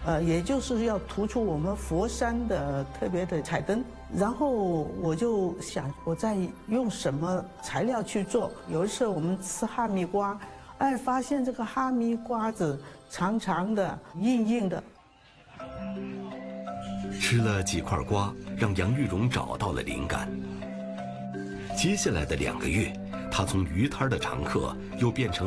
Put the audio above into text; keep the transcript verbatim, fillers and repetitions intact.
呃，也就是要突出我们佛山的特别的彩灯。然后我就想，我在用什么材料去做？有一次我们吃哈密瓜，哎，发现这个哈密瓜子长长的、硬硬的。 吃了几块瓜，让杨玉荣找到了灵感。接下来的两个月，他从鱼摊的常客又变成